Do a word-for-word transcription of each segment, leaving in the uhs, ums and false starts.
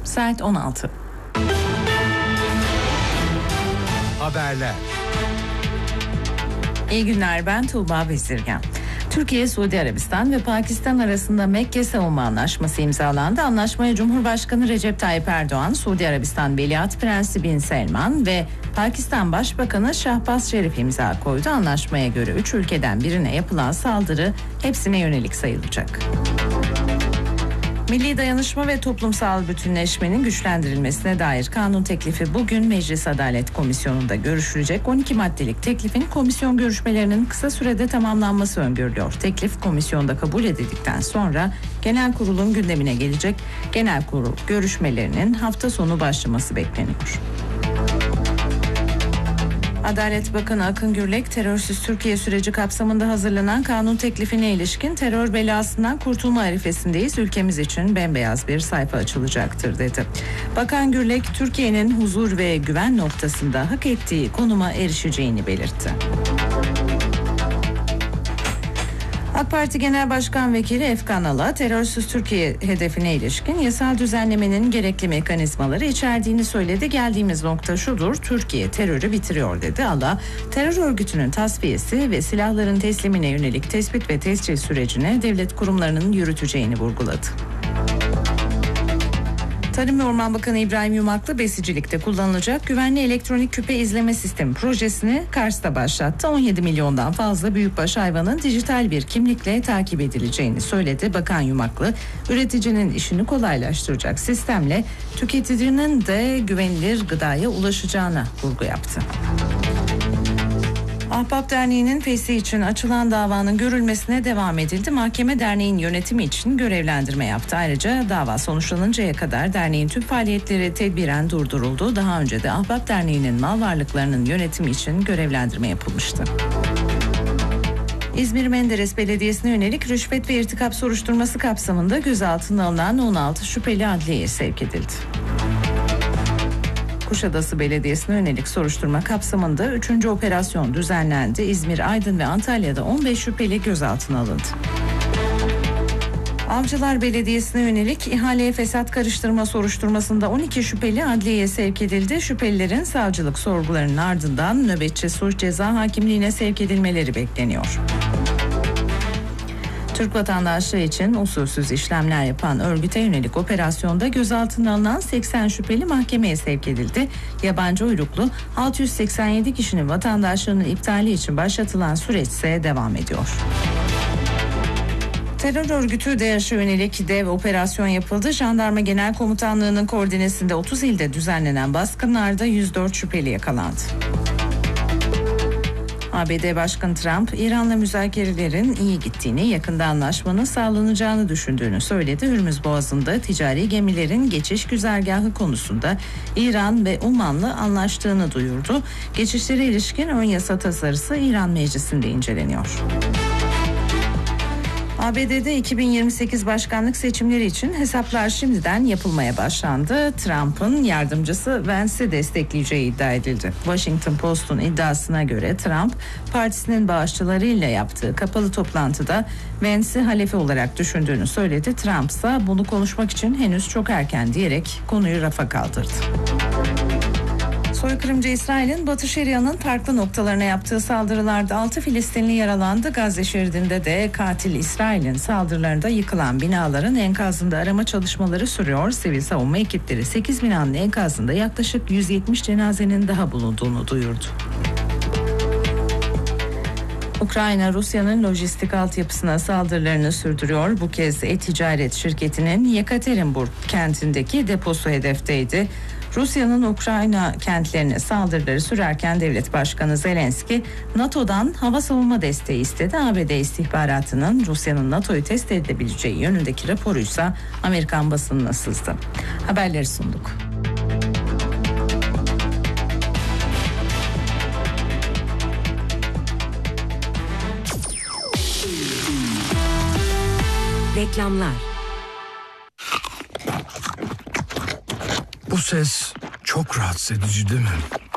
Saat on altı. Haberler. İyi günler, ben Tuğba Bezirgen. Türkiye, Suudi Arabistan ve Pakistan arasında Mekke Savunma Anlaşması imzalandı. Anlaşmaya Cumhurbaşkanı Recep Tayyip Erdoğan, Suudi Arabistan Veliaht Prensi Bin Selman ve Pakistan Başbakanı Şahbaz Şerif imza koydu. Anlaşmaya göre üç ülkeden birine yapılan saldırı hepsine yönelik sayılacak. Milli dayanışma ve toplumsal bütünleşmenin güçlendirilmesine dair kanun teklifi bugün Meclis Adalet Komisyonu'nda görüşülecek. on iki maddelik teklifin komisyon görüşmelerinin kısa sürede tamamlanması öngörülüyor. Teklif komisyonda kabul edildikten sonra genel kurulun gündemine gelecek. Genel kurul görüşmelerinin hafta sonu başlaması bekleniyor. Adalet Bakanı Akın Gürlek, terörsüz Türkiye süreci kapsamında hazırlanan kanun teklifine ilişkin terör belasından kurtulma arifesindeyiz. Ülkemiz için bembeyaz bir sayfa açılacaktır dedi. Bakan Gürlek, Türkiye'nin huzur ve güven noktasında hak ettiği konuma erişeceğini belirtti. AK Parti Genel Başkan Vekili Efkan Ala, terörsüz Türkiye hedefine ilişkin yasal düzenlemenin gerekli mekanizmaları içerdiğini söyledi. Geldiğimiz nokta şudur, Türkiye terörü bitiriyor dedi. Ala, terör örgütünün tasfiyesi ve silahların teslimine yönelik tespit ve tescil sürecine devlet kurumlarının yürüteceğini vurguladı. Tarım ve Orman Bakanı İbrahim Yumaklı, besicilikte kullanılacak güvenli elektronik küpe izleme sistemi projesini Kars'ta başlattı. on yedi milyondan fazla büyükbaş hayvanın dijital bir kimlikle takip edileceğini söyledi. Bakan Yumaklı, üreticinin işini kolaylaştıracak sistemle tüketicinin de güvenilir gıdaya ulaşacağına vurgu yaptı. Ahbap Derneği'nin fesih için açılan davanın görülmesine devam edildi. Mahkeme derneğin yönetimi için görevlendirme yaptı. Ayrıca dava sonuçlanıncaya kadar derneğin tüm faaliyetleri tedbiren durduruldu. Daha önce de Ahbap Derneği'nin mal varlıklarının yönetimi için görevlendirme yapılmıştı. İzmir Menderes Belediyesi'ne yönelik rüşvet ve irtikap soruşturması kapsamında gözaltına alınan on altı şüpheli adliyeye sevk edildi. Kuşadası Belediyesi'ne yönelik soruşturma kapsamında üçüncü operasyon düzenlendi. İzmir, Aydın ve Antalya'da on beş şüpheli gözaltına alındı. Avcılar Belediyesi'ne yönelik ihaleye fesat karıştırma soruşturmasında on iki şüpheli adliyeye sevk edildi. Şüphelilerin savcılık sorgularının ardından nöbetçi suç ceza hakimliğine sevk edilmeleri bekleniyor. Türk vatandaşlığı için usulsüz işlemler yapan örgüte yönelik operasyonda gözaltına alınan seksen şüpheli mahkemeye sevk edildi. Yabancı uyruklu altı yüz seksen yedi kişinin vatandaşlığının iptali için başlatılan süreç ise devam ediyor. Terör örgütü DAEŞ'e yönelik dev operasyon yapıldı. Jandarma Genel Komutanlığı'nın koordinesinde otuz ilde düzenlenen baskınlarda yüz dört şüpheli yakalandı. A B D Başkanı Trump, İran'la müzakerelerin iyi gittiğini, yakında anlaşmanın sağlanacağını düşündüğünü söyledi. Hürmüz Boğazı'nda ticari gemilerin geçiş güzergahı konusunda İran ve Oman'la anlaştığını duyurdu. Geçişlere ilişkin ön yasa tasarısı İran Meclisi'nde inceleniyor. A B D'de iki bin yirmi sekiz başkanlık seçimleri için hesaplar şimdiden yapılmaya başlandı. Trump'ın yardımcısı Vance'i destekleyeceği iddia edildi. Washington Post'un iddiasına göre Trump, partisinin bağışçılarıyla yaptığı kapalı toplantıda Vance'i halefi olarak düşündüğünü söyledi. Trump ise bunu konuşmak için henüz çok erken diyerek konuyu rafa kaldırdı. Soykırımcı İsrail'in Batı Şeria'nın farklı noktalarına yaptığı saldırılarda altı Filistinli yaralandı. Gazze şeridinde de katil İsrail'in saldırılarında yıkılan binaların enkazında arama çalışmaları sürüyor. Sivil savunma ekipleri sekiz binanın enkazında yaklaşık yüz yetmiş cenazenin daha bulunduğunu duyurdu. Ukrayna, Rusya'nın lojistik altyapısına saldırılarını sürdürüyor. Bu kez e-ticaret şirketinin Yekaterinburg kentindeki deposu hedefteydi. Rusya'nın Ukrayna kentlerine saldırıları sürerken Devlet Başkanı Zelenski, NATO'dan hava savunma desteği istedi. A B D istihbaratının Rusya'nın NATO'yu test edebileceği yönündeki raporuysa Amerikan basınına sızdı. Haberleri sunduk. Reklamlar. Bu ses çok rahatsız edici değil mi?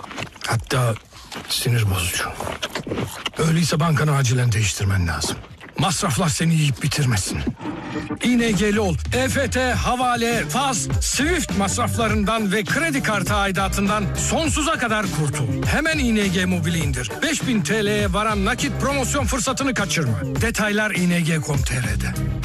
Hatta sinir bozucu. Öyleyse bankanı acilen değiştirmen lazım. Masraflar seni yiyip bitirmesin. İ N G'li ol. E F T, havale, faz, Swift masraflarından ve kredi kartı aidatından sonsuza kadar kurtul. Hemen İ N G Mobil'i indir. beş bin T L'ye varan nakit promosyon fırsatını kaçırma. Detaylar i n g nokta com nokta t r'de.